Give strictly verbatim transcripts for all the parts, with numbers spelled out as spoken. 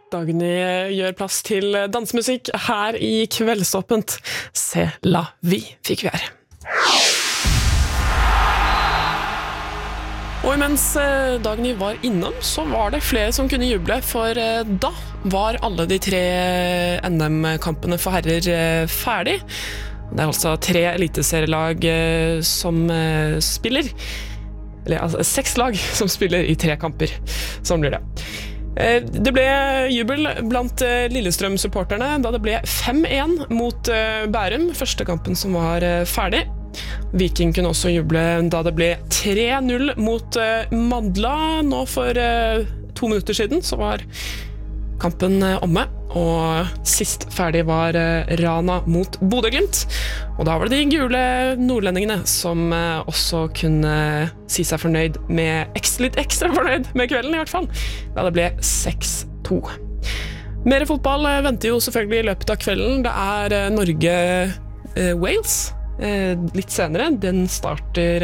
Dagny gjør plass til dansemusikk her i Kveldsåpent. C'est la vie, fikk vi her. Og mens Dagny var innom, så var det flere som kunne juble, for da var alle de tre N M-kampene for herrer ferdig. Det er altså tre eliteserielag som spiller, eller altså seks lag som spiller i tre kamper. Sånn blir det. Det ble jubel blant Lillestrøm-supporterne da det ble fem en mot Bærum, første kampen som var ferdig. Viking kunne også juble da det ble tre null mot Madla. Nå for to minutter siden så var kampen omme, og sist ferdig var Rana mot Bodø/Glimt. Og da var det de gule nordlendingene som også kunne si seg fornøyd med, litt ekstra fornøyd med kvelden i hvert fall, da det ble seks to. Mer fotball venter jo selvfølgelig i løpet av kvelden. Det er Norge-Wales litt senere. Den starter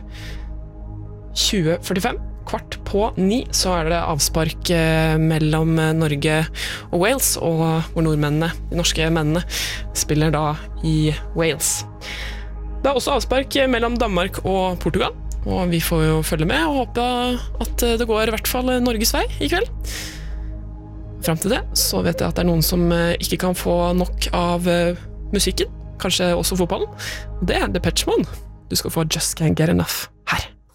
tjue førtifem. Kvart på ni så er det avspark mellom Norge og Wales, og hvor nordmennene, de norske mennene, spiller da i Wales. Det er også avspark mellom Danmark og Portugal, og vi får jo følge med og håpe at det går i hvert fall Norges vei i kveld. Frem til det så vet jeg at det er noen som ikke kan få nok av musikken, kanskje også fotballen. Det er Depeche Mode. Du skal få Just Can't Get Enough.